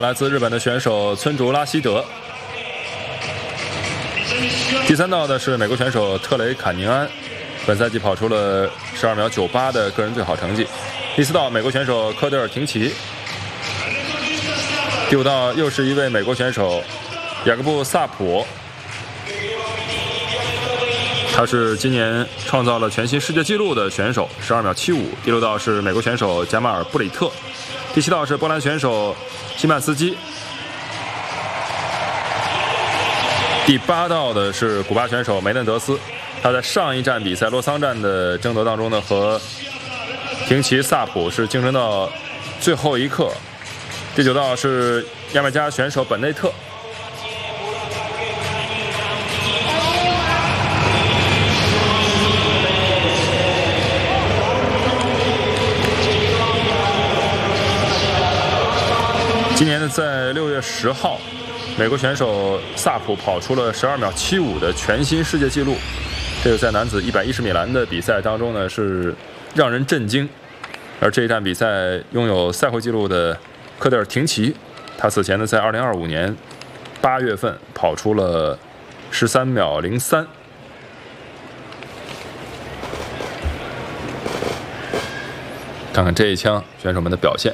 来自日本的选手村竹拉希德。第3道的是美国选手特雷坎宁安，本赛季跑出了12秒98的个人最好成绩。第4道美国选手科德尔廷奇。第5道又是一位美国选手雅各布萨普，他是今年创造了全新世界纪录的选手，12秒75。第6道是美国选手贾马尔布里特。第7道是波兰选手西曼斯基。第8道的是古巴选手梅嫩德斯，他在上一站比赛洛桑站的争夺当中呢，和廷奇萨普是竞争到最后一刻。第9道是牙买加选手本内特。今年的在6月10号，美国选手萨普跑出了12秒75的全新世界纪录，这个在男子110米栏的比赛当中呢是让人震惊。而这一站比赛拥有赛会纪录的科德尔廷奇，他此前呢在2025年8月份跑出了13秒03。看看这一枪选手们的表现。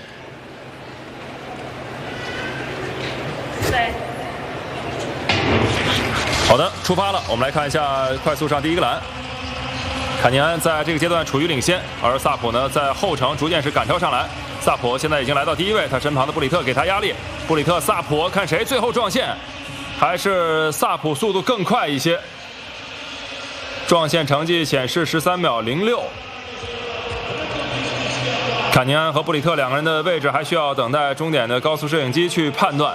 好的，出发了。我们来看一下快速上第一个栏，坎宁安在这个阶段处于领先，而萨普呢在后程逐渐是赶超上来。萨普现在已经来到第1位，他身旁的布里特给他压力。布里特、萨普，看谁最后撞线，还是萨普速度更快一些。撞线成绩显示13秒06。坎宁安和布里特两个人的位置还需要等待终点的高速摄影机去判断。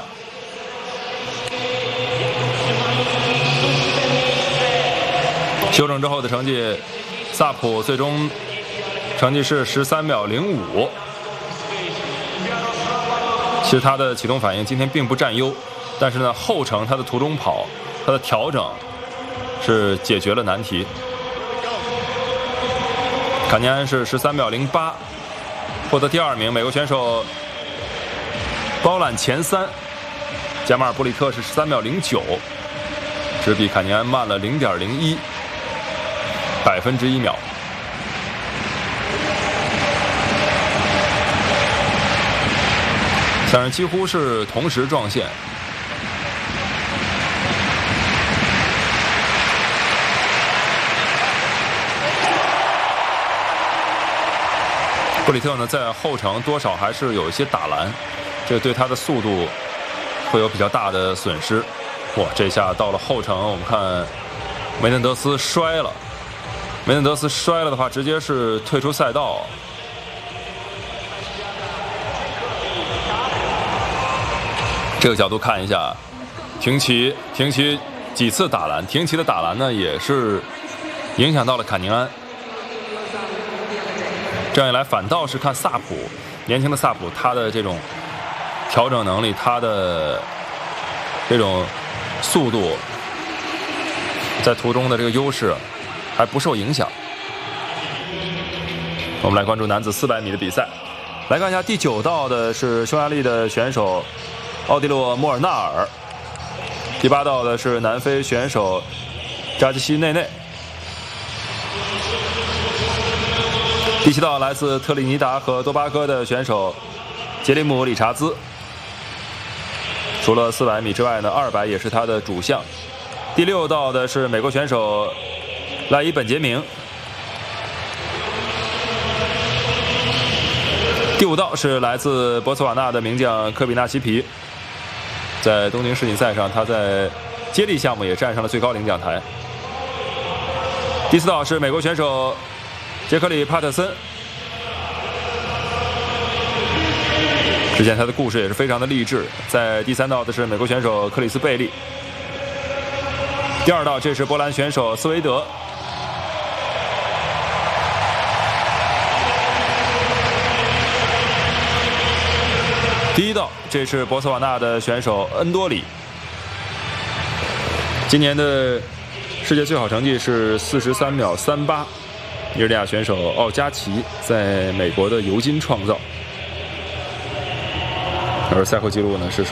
修正之后的成绩，萨普最终成绩是13秒05。其实他的启动反应今天并不占优，但是呢，后程他的途中跑，他的调整是解决了难题。坎宁安是13秒08，获得第2名。美国选手包揽前3，贾马尔布里特是13秒09，只比坎宁安慢了0.01%。1秒。3人几乎是同时撞线。布里特呢，在后程多少还是有一些打篮，这对他的速度会有比较大的损失。哇，这下到了后程，我们看梅嫩德斯摔了。梅嫩德斯摔了的话，直接是退出赛道。这个角度看一下，廷奇几次打篮，廷奇的打篮呢也是影响到了坎宁安。这样一来，反倒是看萨普，年轻的萨普，他的这种调整能力，他的这种速度，在途中的这个优势还不受影响。我们来关注男子400米的比赛，来看一下第9道的是匈牙利的选手奥迪洛·莫尔纳尔，第8道的是南非选手扎基西内内，第7道来自特立尼达和多巴哥的选手杰里姆·理查兹。除了400米之外呢，200也是他的主项。第6道的是美国选手赖伊本杰明。第5道是来自博茨瓦纳的名将科比纳西皮，在东京世锦赛上，他在接力项目也站上了最高领奖台。第4道是美国选手杰克里·帕特森，之前他的故事也是非常的励志。在第3道的是美国选手克里斯贝利。第2道这是波兰选手斯维德。第1道这是博茨瓦纳的选手恩多里。今年的世界最好成绩是43秒38，尼日利亚选手奥加奇在美国的尤金创造。 而赛后记录呢是